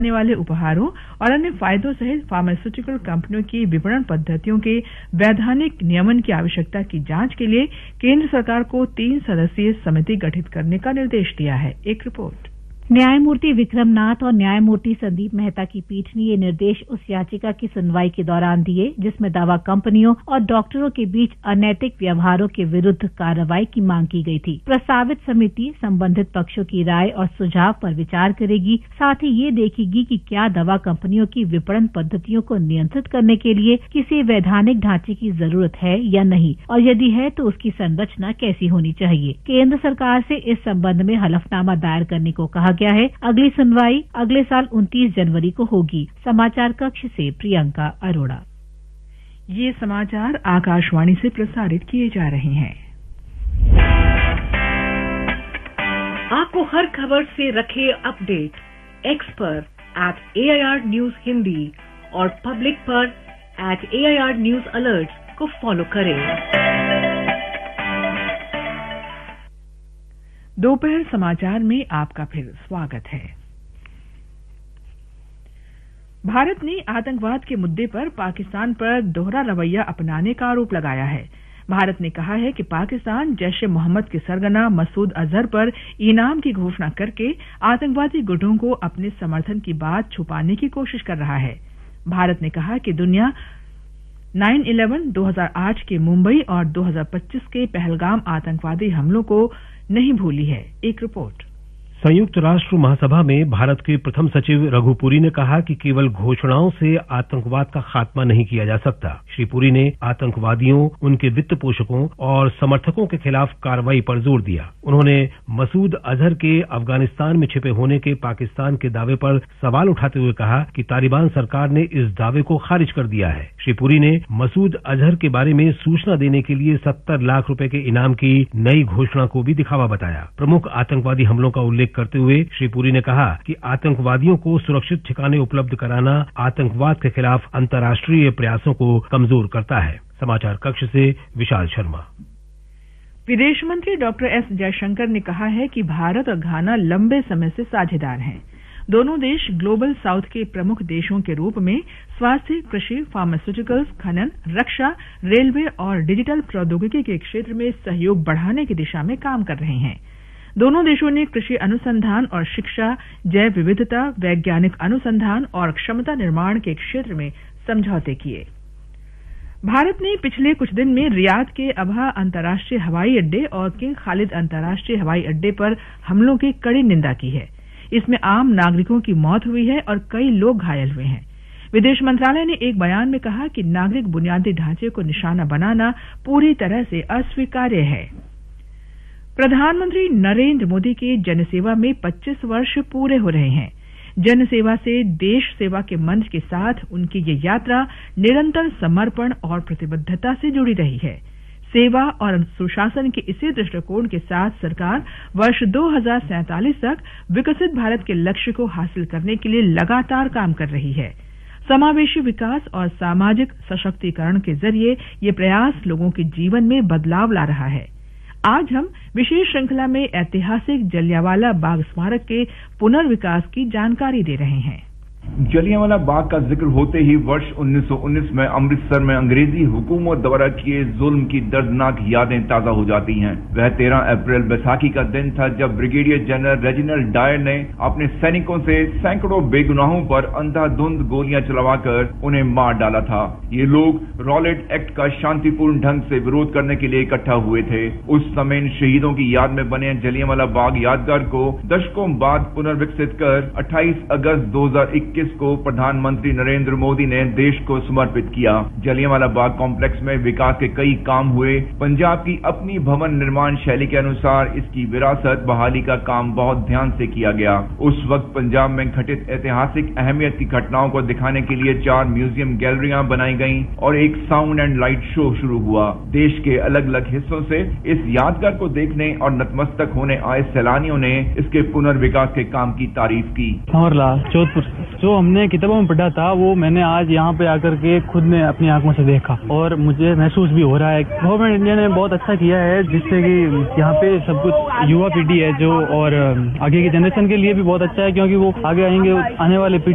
वाले उपहारों और अन्य फायदों सहित फार्मास्यूटिकल कंपनियों की विपणन पद्धतियों के वैधानिक नियमन की आवश्यकता की जांच के लिए केंद्र सरकार को 3 सदस्यीय समिति गठित करने का निर्देश दिया है। एक रिपोर्ट। न्यायमूर्ति विक्रम नाथ और न्यायमूर्ति संदीप मेहता की पीठ ने ये निर्देश उस याचिका की सुनवाई के दौरान दिए जिसमें दवा कंपनियों और डॉक्टरों के बीच अनैतिक व्यवहारों के विरुद्ध कार्रवाई की मांग की गई थी। प्रस्तावित समिति संबंधित पक्षों की राय और सुझाव पर विचार करेगी, साथ ही ये देखेगी कि क्या दवा कंपनियों की विपणन पद्धतियों को नियंत्रित करने के लिए किसी वैधानिक ढांचे की जरूरत है या नहीं, और यदि है तो उसकी संरचना कैसी होनी चाहिए। केंद्र सरकार से इस संबंध में हलफनामा दायर करने को कहा गया है। अगली सुनवाई अगले साल 29 जनवरी को होगी। समाचार कक्ष से प्रियंका अरोड़ा। ये समाचार आकाशवाणी से प्रसारित किए जा रहे हैं। आपको हर खबर से रखे अपडेट एक्स पर @AIR न्यूज हिंदी और पब्लिक पर @AIR न्यूज अलर्ट्स को फॉलो करें। दोपहर समाचार में आपका फिर स्वागत है। भारत ने आतंकवाद के मुद्दे पर पाकिस्तान पर दोहरा रवैया अपनाने का आरोप लगाया है। भारत ने कहा है कि पाकिस्तान जैश ए मोहम्मद के सरगना मसूद अजहर पर इनाम की घोषणा करके आतंकवादी गुटों को अपने समर्थन की बात छुपाने की कोशिश कर रहा है। भारत ने कहा कि दुनिया 9/11, 2008 के मुंबई और 2025 के पहलगाम आतंकवादी हमलों को नहीं भूली है। एक रिपोर्ट। संयुक्त राष्ट्र महासभा में भारत के प्रथम सचिव रघु पुरी ने कहा कि केवल घोषणाओं से आतंकवाद का खात्मा नहीं किया जा सकता। श्री पुरी ने आतंकवादियों, उनके वित्त पोषकों और समर्थकों के खिलाफ कार्रवाई पर जोर दिया। उन्होंने मसूद अजहर के अफगानिस्तान में छिपे होने के पाकिस्तान के दावे पर सवाल उठाते हुए कहा कि तालिबान सरकार ने इस दावे को खारिज कर दिया है। श्री पुरी ने मसूद अजहर के बारे में सूचना देने के लिए 70 लाख रुपए के इनाम की नई घोषणा को भी दिखावा बताया। प्रमुख आतंकवादी हमलों का उल्लेख करते हुए श्री पुरी ने कहा कि आतंकवादियों को सुरक्षित ठिकाने उपलब्ध कराना आतंकवाद के खिलाफ अंतर्राष्ट्रीय प्रयासों को कमजोर करता है। समाचार कक्ष से विशाल शर्मा। विदेश मंत्री डॉक्टर एस जयशंकर ने कहा है कि भारत और घाना लंबे समय से साझेदार हैं। दोनों देश ग्लोबल साउथ के प्रमुख देशों के रूप में स्वास्थ्य, कृषि, फार्मास्यूटिकल्स, खनन, रक्षा, रेलवे और डिजिटल प्रौद्योगिकी के क्षेत्र में सहयोग बढ़ाने की दिशा में काम कर रहे हैं। दोनों देशों ने कृषि अनुसंधान और शिक्षा, जैव विविधता, वैज्ञानिक अनुसंधान और क्षमता निर्माण के क्षेत्र में समझौते किए। भारत ने पिछले कुछ दिन में रियाद के अबहा अंतर्राष्ट्रीय हवाई अड्डे और किंग खालिद अंतर्राष्ट्रीय हवाई अड्डे पर हमलों की कड़ी निंदा की है। इसमें आम नागरिकों की मौत हुई है और कई लोग घायल हुए हैं। विदेश मंत्रालय ने एक बयान में कहा कि नागरिक बुनियादी ढांचे को निशाना बनाना पूरी तरह से अस्वीकार्य है। प्रधानमंत्री नरेंद्र मोदी के जनसेवा में 25 वर्ष पूरे हो रहे हैं। जनसेवा से देश सेवा के मंत्र के साथ उनकी ये यात्रा निरंतर समर्पण और प्रतिबद्धता से जुड़ी रही है। सेवा और सुशासन के इसी दृष्टिकोण के साथ सरकार वर्ष 2047 तक विकसित भारत के लक्ष्य को हासिल करने के लिए लगातार काम कर रही है। समावेशी विकास और सामाजिक सशक्तिकरण के जरिए ये प्रयास लोगों के जीवन में बदलाव ला रहा है। आज हम विशेष श्रृंखला में ऐतिहासिक जलियांवाला बाग स्मारक के पुनर्विकास की जानकारी दे रहे हैं। जलियांवाला बाग का जिक्र होते ही वर्ष 1919 में अमृतसर में अंग्रेजी हुकूमत द्वारा किए जुल्म की दर्दनाक यादें ताजा हो जाती हैं। वह 13 अप्रैल बैसाखी का दिन था जब ब्रिगेडियर जनरल रेजिनाल्ड डायर ने अपने सैनिकों से सैकड़ों बेगुनाहों पर अंधाधुंध गोलियां चलवाकर उन्हें मार डाला था। ये लोग रॉलेट एक्ट का शांतिपूर्ण ढंग से विरोध करने के लिए इकट्ठा हुए थे। उस समय इन शहीदों की याद में बने जलियांवाला बाग यादगार को दशकों बाद पुनर्विकसित कर 28 अगस्त 2021 को प्रधानमंत्री नरेंद्र मोदी ने देश को समर्पित किया। जलियांवाला बाग कॉम्प्लेक्स में विकास के कई काम हुए। पंजाब की अपनी भवन निर्माण शैली के अनुसार इसकी विरासत बहाली का काम बहुत ध्यान से किया गया। उस वक्त पंजाब में घटित ऐतिहासिक अहमियत की घटनाओं को दिखाने के लिए 4 म्यूजियम गैलरियां बनाई गईं और एक साउंड एंड लाइट शो शुरू हुआ। देश के अलग अलग हिस्सों से इस यादगार को देखने और नतमस्तक होने आए सैलानियों ने इसके पुनर्विकास के काम की तारीफ की। जोधपुर जो हमने किताबों में पढ़ा था वो मैंने आज यहाँ पे आकर के खुद ने अपनी आंखों से देखा और मुझे महसूस भी हो रहा है। गवर्नमेंट इंडिया ने बहुत अच्छा किया है जिससे कि यहाँ पे सब कुछ युवा पीढ़ी है जो और आगे की जनरेशन के लिए भी बहुत अच्छा है क्योंकि वो आगे आएंगे आने वाले